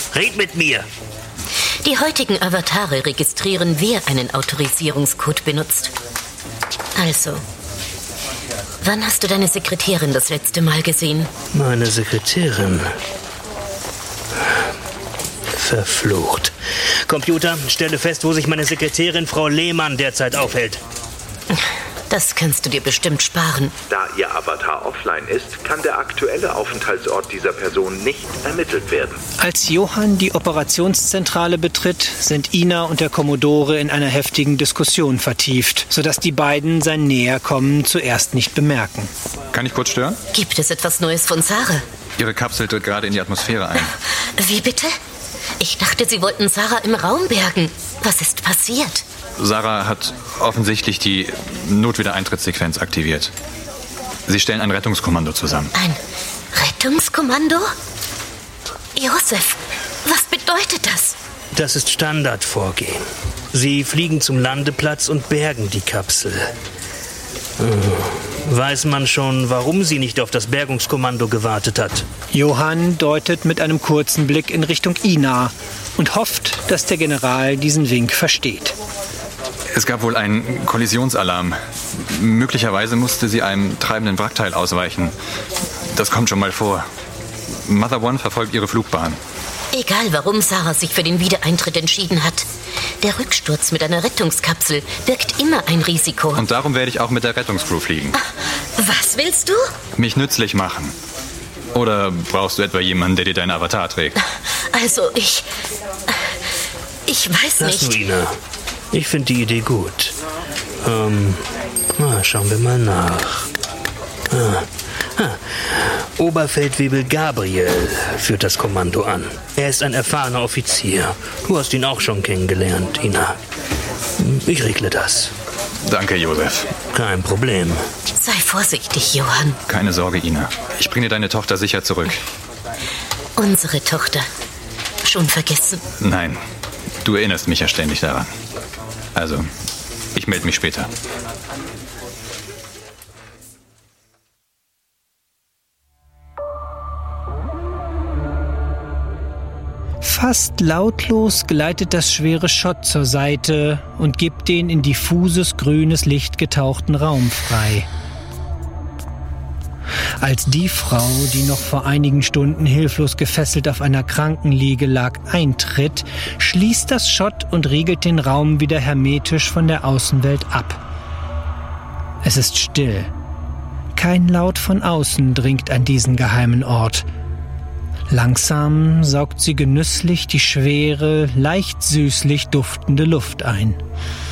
Red mit mir. Die heutigen Avatare registrieren, wer einen Autorisierungscode benutzt. Also, wann hast du deine Sekretärin das letzte Mal gesehen? Meine Sekretärin? Verflucht. Computer, stelle fest, wo sich meine Sekretärin Frau Lehmann derzeit aufhält. Das kannst du dir bestimmt sparen. Da Ihr Avatar offline ist, kann der aktuelle Aufenthaltsort dieser Person nicht ermittelt werden. Als Johann die Operationszentrale betritt, sind Ina und der Kommodore in einer heftigen Diskussion vertieft, sodass die beiden sein Näherkommen zuerst nicht bemerken. Kann ich kurz stören? Gibt es etwas Neues von Sarah? Ihre Kapsel tritt gerade in die Atmosphäre ein. Wie bitte? Ich dachte, Sie wollten Sarah im Raum bergen. Was ist passiert? Sarah hat offensichtlich die Notwiedereintrittssequenz aktiviert. Sie stellen ein Rettungskommando zusammen. Ein Rettungskommando? Josef, was bedeutet das? Das ist Standardvorgehen. Sie fliegen zum Landeplatz und bergen die Kapsel. Weiß man schon, warum sie nicht auf das Bergungskommando gewartet hat? Johann deutet mit einem kurzen Blick in Richtung Ina und hofft, dass der General diesen Wink versteht. Es gab wohl einen Kollisionsalarm. Möglicherweise musste sie einem treibenden Wrackteil ausweichen. Das kommt schon mal vor. Mother One verfolgt ihre Flugbahn. Egal, warum Sarah sich für den Wiedereintritt entschieden hat. Der Rücksturz mit einer Rettungskapsel birgt immer ein Risiko. Und darum werde ich auch mit der Rettungscrew fliegen. Was willst du? Mich nützlich machen. Oder brauchst du etwa jemanden, der dir deinen Avatar trägt? Also, ich weiß nicht. Lass nur, Ina. Ich finde die Idee gut. Schauen wir mal nach. Oberfeldwebel Gabriel führt das Kommando an. Er ist ein erfahrener Offizier. Du hast ihn auch schon kennengelernt, Ina. Ich regle das. Danke, Josef. Kein Problem. Sei vorsichtig, Johann. Keine Sorge, Ina. Ich bringe deine Tochter sicher zurück. Unsere Tochter. Schon vergessen? Nein, du erinnerst mich ja ständig daran. Also, ich melde mich später. Fast lautlos gleitet das schwere Schott zur Seite und gibt den in diffuses grünes Licht getauchten Raum frei. Als die Frau, die noch vor einigen Stunden hilflos gefesselt auf einer Krankenliege lag, eintritt, schließt das Schott und riegelt den Raum wieder hermetisch von der Außenwelt ab. Es ist still. Kein Laut von außen dringt an diesen geheimen Ort. Langsam saugt sie genüsslich die schwere, leicht süßlich duftende Luft ein.